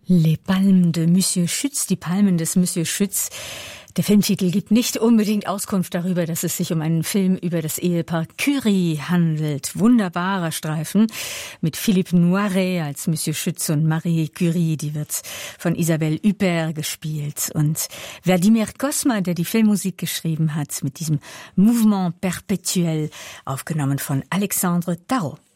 Les Palmes de Monsieur Schütz, die Palmen des Monsieur Schütz. Der Filmtitel gibt nicht unbedingt Auskunft darüber, dass es sich um einen Film über das Ehepaar Curie handelt. Wunderbarer Streifen mit Philippe Noiret als Monsieur Schütz und Marie Curie, die wird von Isabelle Huppert gespielt. Und Vladimir Cosma, der die Filmmusik geschrieben hat, mit diesem Mouvement perpétuel, aufgenommen von Alexandre Tarot.